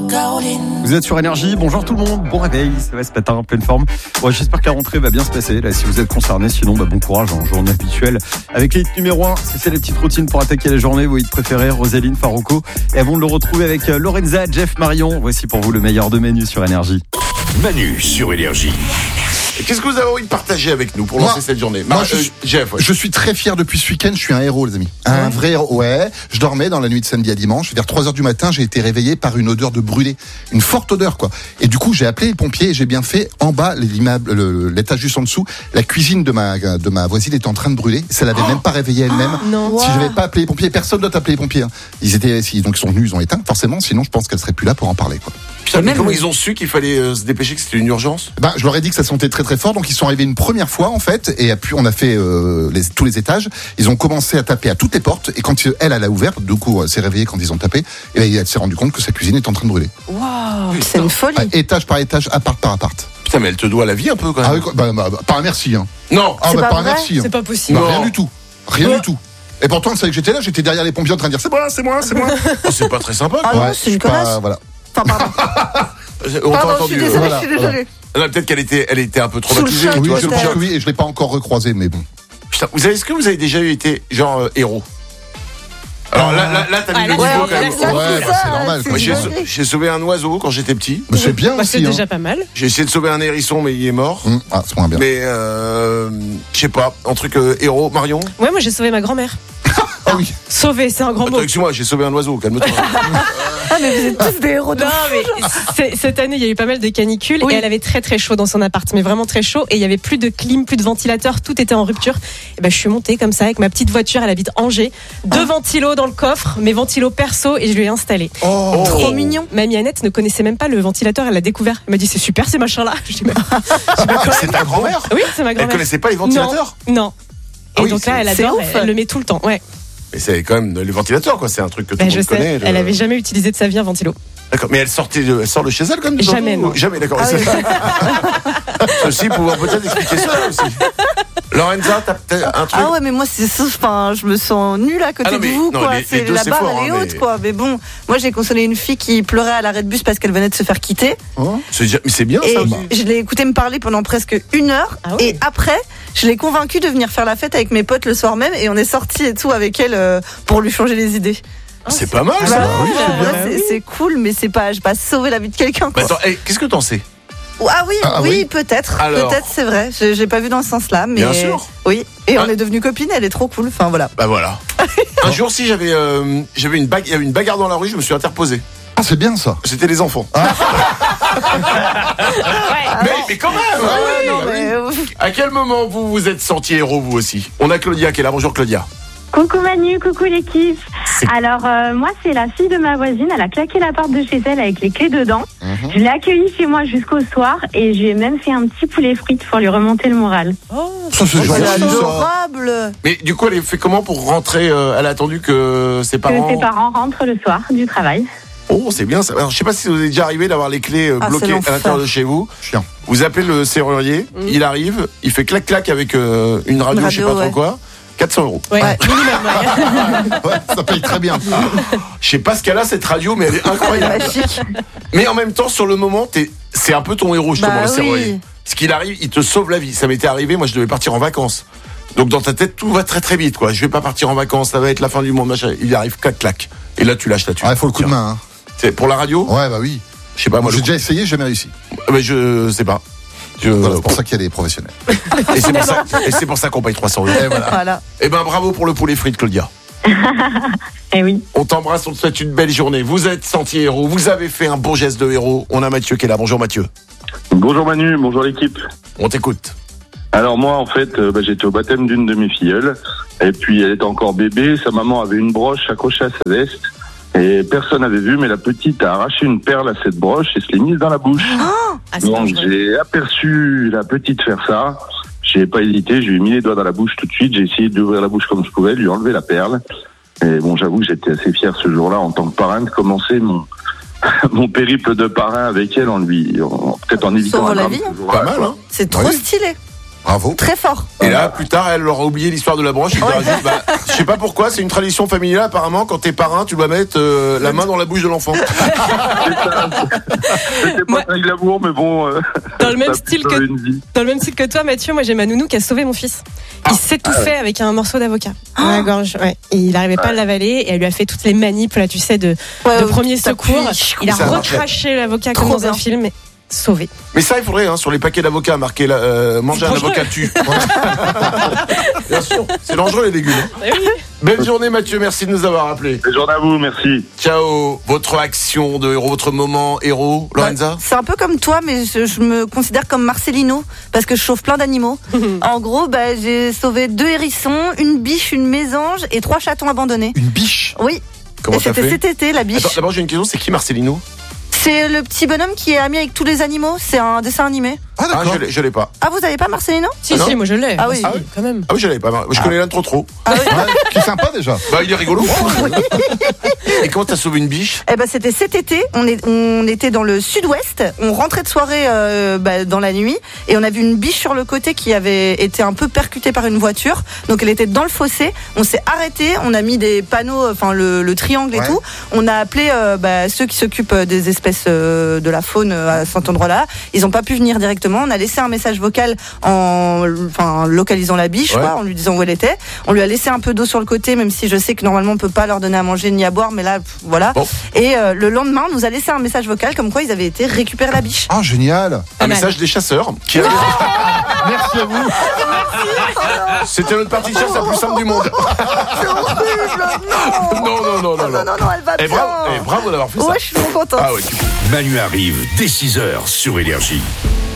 Vous êtes sur Énergie, bonjour tout le monde, bon réveil, ça va ce matin en pleine forme. Bon, j'espère que la rentrée va bien se passer, là, si vous êtes concernés, sinon bon courage en journée habituelle. Avec les hits numéro 1, c'est les petites routines pour attaquer la journée, vos hits préférés, Rosaline, Farouko. Et avant de le retrouver avec Lorenza, Jeff, Marion, voici pour vous le meilleur de Manu sur Énergie. Manu sur Énergie. Qu'est-ce que vous avez envie de partager avec nous pour lancer cette journée? Jeff, ouais. Je suis très fier depuis ce week-end, je suis un héros les amis. Un vrai héros, ouais. Je dormais dans la nuit de samedi à dimanche, vers 3h du matin, j'ai été réveillé par une odeur de brûlé. Une forte odeur quoi. Et du coup j'ai appelé les pompiers et j'ai bien fait, en bas, l'immeuble, l'étage juste en dessous, la cuisine de ma voisine était en train de brûler. Ça l'avait même pas réveillée elle-même. Si j'avais pas appelé les pompiers, personne d'autre appelé les pompiers. Donc ils sont venus, ils ont éteint, forcément, sinon je pense qu'elle serait plus là pour en parler quoi. Putain, mais comment ils ont su qu'il fallait se dépêcher, que c'était une urgence? Je leur ai dit que ça sentait très très fort, donc ils sont arrivés une première fois en fait, et puis on a fait tous les étages. Ils ont commencé à taper à toutes les portes, et quand elle a ouvert, du coup elle s'est réveillée quand ils ont tapé, et elle s'est rendu compte que sa cuisine est en train de brûler. Waouh, c'est une folie. Étage par étage, appart par appart. Putain, mais elle te doit la vie un peu quand même. Ah oui, pas un merci hein. Non, pas un merci. C'est pas possible. Rien du tout. Rien du tout. Et pourtant, elle savait que j'étais là, j'étais derrière les pompiers en train de dire c'est moi. Oh, c'est pas très sympa quoi. Ah non, c'est une connasse. Voilà. Enfin, pardon. On t'a Pardon, entendu. je suis désolée. Non, peut-être qu'elle était un peu traumatisée. Sous le choc. Oui, je pense que oui, et je l'ai pas encore recroisé, mais bon. Putain, est-ce que vous avez déjà été genre héros? Alors là, t'as mis le niveau quand même. Ouais, c'est normal. Moi, j'ai sauvé un oiseau quand j'étais petit. Mais c'est bien aussi. C'est déjà pas mal. J'ai essayé de sauver un hérisson, mais il est mort. C'est moins bien. Mais je sais pas, un truc héros, Marion. Ouais, moi j'ai sauvé ma grand-mère. Ah oui. Sauver, c'est un grand mot. Excuse-moi, j'ai sauvé un oiseau, calme-toi. Ah, mais vous êtes tous des héros de fou. Non, mais cette année, il y a eu pas mal de canicules et elle avait très très chaud dans son appart, mais vraiment très chaud. Et il y avait plus de clim, plus de ventilateur, tout était en rupture. Et je suis montée comme ça avec ma petite voiture, elle habite Angers, 2 ventilos dans le coffre, mes ventilos perso, et je lui ai installé. Oh, trop mignon. Mamie Annette ne connaissait même pas le ventilateur, elle l'a découvert. Elle m'a dit c'est super ces machins-là. Je dis, c'est ta grand-mère? Oui, c'est ma grand-mère. Elle connaissait pas les ventilateurs? Non. Et donc là, elle adore, elle le met tout le temps. Ouais. Mais c'est quand même les ventilateurs, quoi. C'est un truc que tout le monde connaît. Elle avait jamais utilisé de sa vie un ventilo. D'accord. Mais elle sort de chez elle, comme jamais, non. Jamais, d'accord. Ah, oui. Ceci pour peut-être expliquer ça aussi. Lorenza, t'as peut-être un truc. Ah ouais, mais moi je me sens nulle à côté de vous, quoi. La barre elle est haute, quoi. Mais bon, moi j'ai consolé une fille qui pleurait à l'arrêt de bus parce qu'elle venait de se faire quitter. Mais c'est bien et ça aussi. Je l'ai écouté me parler pendant presque 1 heure. Ah oui. Et après, je l'ai convaincue de venir faire la fête avec mes potes le soir même, et on est sortis et tout avec elle pour lui changer les idées. C'est pas mal ça. C'est cool, mais j'ai pas sauvé la vie de quelqu'un, quoi. Attends, qu'est-ce que t'en sais? Ah oui, peut-être. Alors. Peut-être, c'est vrai. J'ai pas vu dans ce sens-là, mais. Bien sûr. Oui. Et on est devenues copines, elle est trop cool. Enfin, voilà. Bah voilà. Un jour, si il y avait une bagarre dans la rue, je me suis interposé. Ah, c'est bien ça. C'était les enfants. Mais quand même. À quel moment vous vous êtes senti héros, vous aussi? On a Claudia qui est là. Bonjour Claudia. Coucou Manu, coucou l'équipe. Alors moi c'est la fille de ma voisine, elle a claqué la porte de chez elle avec les clés dedans. Je l'ai accueillie chez moi jusqu'au soir et je lui ai même fait un petit poulet frites pour lui remonter le moral. Ça c'est C'est gentil, adorable. Mais du coup elle fait comment pour rentrer? Elle a attendu que ses parents... Que ses parents rentrent le soir du travail. Oh, c'est bien ça. Alors, je sais pas si vous êtes déjà arrivé d'avoir les clés bloquées à l'intérieur de chez vous. Chiant. Vous appelez le serrurier, il arrive, il fait clac-clac avec une radio, je sais pas trop quoi. 400 €. Ouais, minimum. Ouais, ça paye très bien. Je sais pas ce qu'elle a cette radio, mais elle est incroyable. Mais en même temps, sur le moment, c'est un peu ton héros justement, le serrurier. Ce qu'il arrive, il te sauve la vie. Ça m'était arrivé, moi je devais partir en vacances. Donc dans ta tête, tout va très très vite, quoi. Je vais pas partir en vacances, ça va être la fin du monde, machin. Il arrive clac-clac. Et là, tu lâches là-dessus. Il faut le coup de main. C'est pour la radio? Ouais, bah oui. Je sais pas, moi. J'ai déjà essayé, j'ai jamais réussi. Mais je sais pas. Voilà, c'est pour ça qu'il y a des professionnels. Et c'est pour ça qu'on paye 300 €. Et voilà. Et ben bravo pour le poulet frites, Claudia. Eh oui. On t'embrasse, on te souhaite une belle journée. Vous êtes senti héros, vous avez fait un bon geste de héros. On a Mathieu qui est là. Bonjour Mathieu. Bonjour Manu, bonjour l'équipe. On t'écoute. Alors moi en fait, j'étais au baptême d'une de mes filleules. Et puis elle était encore bébé, sa maman avait une broche accrochée à sa veste. Et personne n'avait vu, mais la petite a arraché une perle à cette broche et se l'est mise dans la bouche. Donc j'ai aperçu la petite faire ça. J'ai pas hésité, je lui ai mis les doigts dans la bouche tout de suite. J'ai essayé d'ouvrir la bouche comme je pouvais, lui enlever la perle. Et bon, j'avoue que j'étais assez fier ce jour-là en tant que parrain de commencer mon périple de parrain avec elle peut-être en évitant la vie. Pas mal, C'est trop stylé. Bravo. Très fort. Et là, plus tard, elle aura oublié l'histoire de la broche. Je sais pas pourquoi, c'est une tradition familiale. Apparemment, quand t'es parrain, tu dois mettre la main dans la bouche de l'enfant. C'était pas très glamour, mais bon. Dans le même style que toi, Mathieu, moi j'ai ma nounou qui a sauvé mon fils. Il s'étouffait avec un morceau d'avocat dans la gorge. Ouais. Et il n'arrivait pas à l'avaler et elle lui a fait toutes les manips, là, tu sais, de premier secours. Il a recraché l'avocat comme dans un film. Sauvé. Mais ça, il faudrait, sur les paquets d'avocats, marquer manger un avocat tue. Bien sûr, c'est dangereux les légumes. Oui. Belle journée Mathieu, merci de nous avoir appelés. Belle journée à vous, merci. Ciao. Votre action de héros, votre moment héros, Lorenza? C'est un peu comme toi, mais je me considère comme Marcelino parce que je sauve plein d'animaux. En gros, j'ai sauvé 2 hérissons, une biche, une mésange et 3 chatons abandonnés. Une biche? Oui. Comment ça fait? C'était cet été, la biche. Attends, d'abord j'ai une question, c'est qui Marcelino? C'est le petit bonhomme qui est ami avec tous les animaux. C'est un dessin animé. Ah d'accord. Je l'ai pas. Ah, vous avez pas Marcelino? Si, moi je l'ai. Ah oui. Quand même. Ah oui, je l'avais pas. Je connais l'un trop. Ah oui. Qui est sympa déjà. Il est rigolo. Et comment t'as sauvé une biche? C'était cet été. On était dans le sud-ouest. On rentrait de soirée dans la nuit et on a vu une biche sur le côté qui avait été un peu percutée par une voiture. Donc elle était dans le fossé. On s'est arrêté. On a mis des panneaux, le triangle et tout. On a appelé ceux qui s'occupent des espèces de la faune à cet endroit-là. Ils n'ont pas pu venir directement. On a laissé un message vocal en localisant la biche, en lui disant où elle était. On lui a laissé un peu d'eau sur le côté, même si je sais que normalement on peut pas leur donner à manger ni à boire, mais là, voilà. Bon. Et le lendemain, on nous a laissé un message vocal comme quoi ils avaient été récupérer la biche. Ah, génial. Un message des chasseurs qui arrive. Merci à vous. C'était notre partie de chasse la plus simple du monde. C'est horrible. Non, elle va bien. Bravo d'avoir fait ça. Ouais, je suis trop contente. Ah ouais, Manu arrive dès 6h sur Énergie.